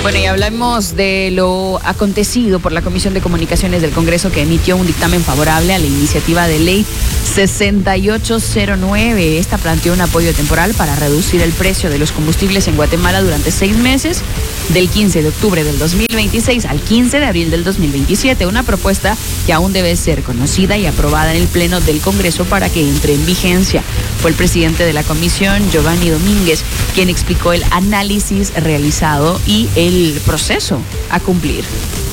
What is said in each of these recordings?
Bueno, y hablamos de lo acontecido por la Comisión de Comunicaciones del Congreso, que emitió un dictamen favorable a la iniciativa de ley 6809. Esta planteó un apoyo temporal para reducir el precio de los combustibles en Guatemala durante 6 meses, del 15 de octubre del 2026 al 15 de abril del 2027. Una propuesta que aún debe ser conocida y aprobada en el Pleno del Congreso para que entre en vigencia. Fue el presidente de la comisión, Giovanni Domínguez, quien explicó el análisis realizado y el proceso a cumplir.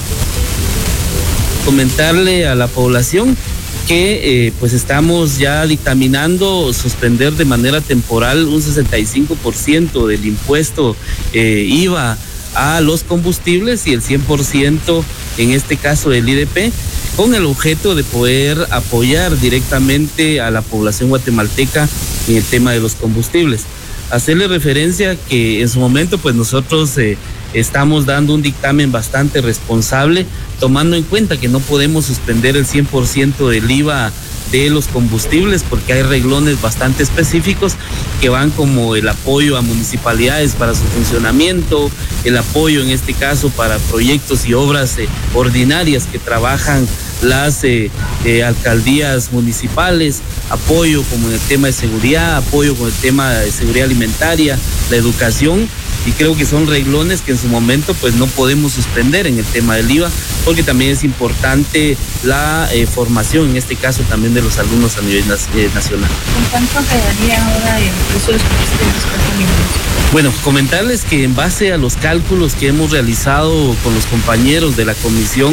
Comentarle a la población que pues estamos ya dictaminando suspender de manera temporal un 65% del impuesto IVA a los combustibles y el 100% en este caso del IDP, con el objeto de poder apoyar directamente a la población guatemalteca en el tema de los combustibles. Hacerle referencia que en su momento pues nosotros estamos dando un dictamen bastante responsable, tomando en cuenta que no podemos suspender el 100% del IVA de los combustibles porque hay reglones bastante específicos que van como el apoyo a municipalidades para su funcionamiento, el apoyo en este caso para proyectos y obras ordinarias que trabajan las alcaldías municipales, apoyo como en el tema de seguridad, apoyo con el tema de seguridad alimentaria, la educación, y creo que son reglones que en su momento pues no podemos suspender en el tema del IVA, porque también es importante la formación, en este caso también de los alumnos a nivel nacional. ¿Con cuánto quedaría ahora el precio de los combustibles? Bueno, comentarles que en base a los cálculos que hemos realizado con los compañeros de la comisión,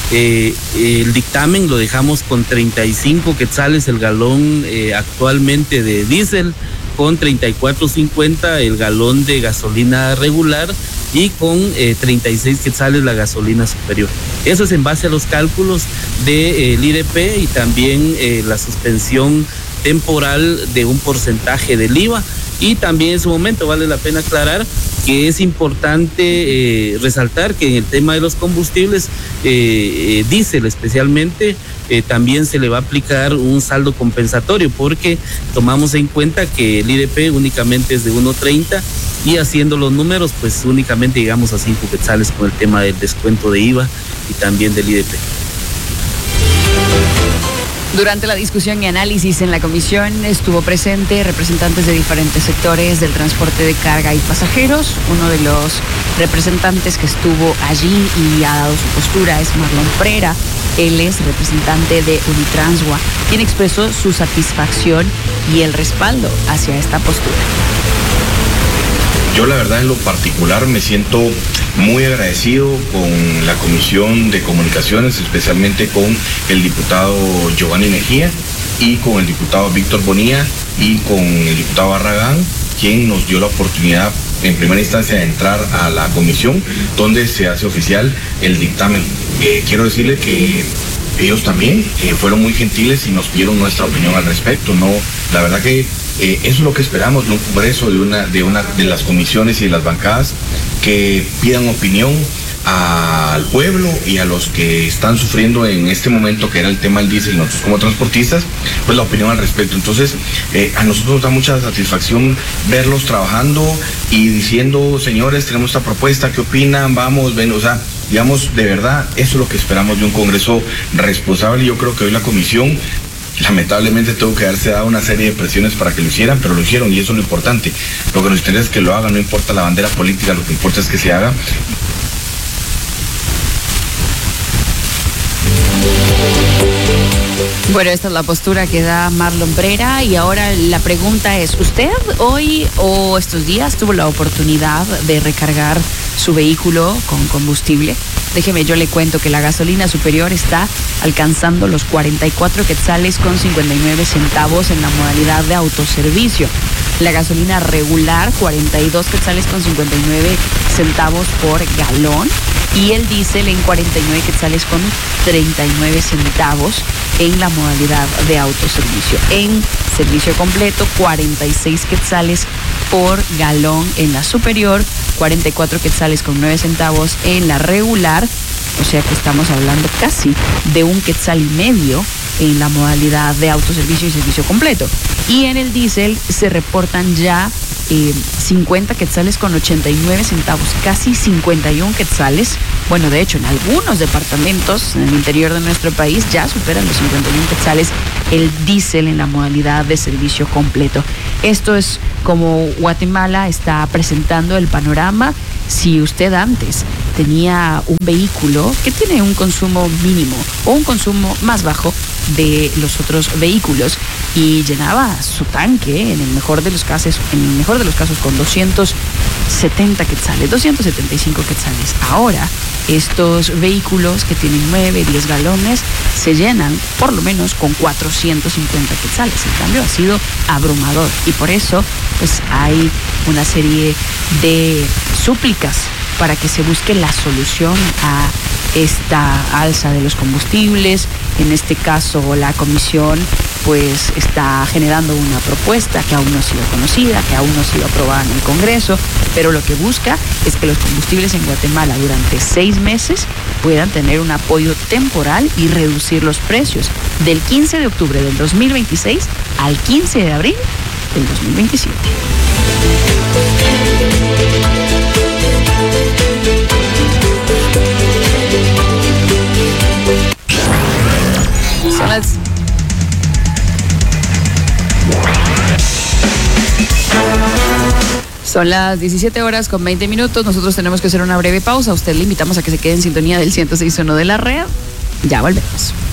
el dictamen lo dejamos con 35 quetzales el galón actualmente de diésel, con 34.50 el galón de gasolina regular y con 36 quetzales la gasolina superior. Eso es en base a los cálculos del IDP y también la suspensión temporal de un porcentaje del IVA. Y también en su momento vale la pena aclarar que es importante resaltar que en el tema de los combustibles, diésel especialmente, también se le va a aplicar un saldo compensatorio porque tomamos en cuenta que el IDP únicamente es de 1.30 y haciendo los números pues únicamente llegamos a 5 quetzales con el tema del descuento de IVA y también del IDP. Durante la discusión y análisis en la comisión estuvo presente representantes de diferentes sectores del transporte de carga y pasajeros. Uno de los representantes que estuvo allí y ha dado su postura es Marlon Prera. Él es representante de Unitranswa, quien expresó su satisfacción y el respaldo hacia esta postura. Yo la verdad en lo particular me siento muy agradecido con la Comisión de Comunicaciones, especialmente con el diputado Giovanni Mejía y con el diputado Víctor Bonilla y con el diputado Barragán, quien nos dio la oportunidad en primera instancia de entrar a la comisión donde se hace oficial el dictamen. Quiero decirle que ellos también fueron muy gentiles y nos pidieron nuestra opinión al respecto. No, la verdad que eso es lo que esperamos de un congreso, de una de las comisiones y de las bancadas que pidan opinión al pueblo y a los que están sufriendo en este momento, que era el tema del diésel, y nosotros como transportistas, pues la opinión al respecto. Entonces, a nosotros nos da mucha satisfacción verlos trabajando y diciendo, señores, tenemos esta propuesta, ¿qué opinan? Vamos, ven, o sea, digamos, de verdad, eso es lo que esperamos de un congreso responsable. Yo creo que hoy la comisión, lamentablemente tuvo que darse dado una serie de presiones para que lo hicieran, pero lo hicieron y eso es lo importante. Lo que nos interesa es que lo hagan, no importa la bandera política, lo que importa es que se haga. Bueno, esta es la postura que da Marlon Prera y ahora la pregunta es, ¿usted hoy o estos días tuvo la oportunidad de recargar su vehículo con combustible? Déjeme, yo le cuento que la gasolina superior está alcanzando los 44 quetzales con 59 centavos en la modalidad de autoservicio. La gasolina regular, 42 quetzales con 59 centavos por galón. Y el diésel en 49 quetzales con 39 centavos en la modalidad de autoservicio. En servicio completo, 46 quetzales por galón en la superior, 44 quetzales con 9 centavos en la regular, o sea que estamos hablando casi de 1,5 quetzales en la modalidad de autoservicio y servicio completo. Y en el diésel se reportan ya 50 quetzales con 89 centavos, casi 51 quetzales. Bueno, de hecho, en algunos departamentos en el interior de nuestro país ya superan los 51 quetzales el diésel en la modalidad de servicio completo. Esto es como Guatemala está presentando el panorama. Si usted antes tenía un vehículo que tiene un consumo mínimo o un consumo más bajo de los otros vehículos y llenaba su tanque en el mejor de los casos con 270 quetzales, 275 quetzales. Ahora estos vehículos que tienen 9, 10 galones se llenan por lo menos con 450 quetzales. El cambio ha sido abrumador y por eso pues hay una serie de súplicas para que se busque la solución a esta alza de los combustibles. En este caso, la comisión pues está generando una propuesta que aún no ha sido conocida, que aún no ha sido aprobada en el Congreso, pero lo que busca es que los combustibles en Guatemala durante 6 meses puedan tener un apoyo temporal y reducir los precios del 15 de octubre del 2026 al 15 de abril del 2027. Son las 17 horas con 20 minutos. Nosotros tenemos que hacer una breve pausa. A usted le invitamos a que se quede en sintonía del 106.1 de la red. Ya volvemos.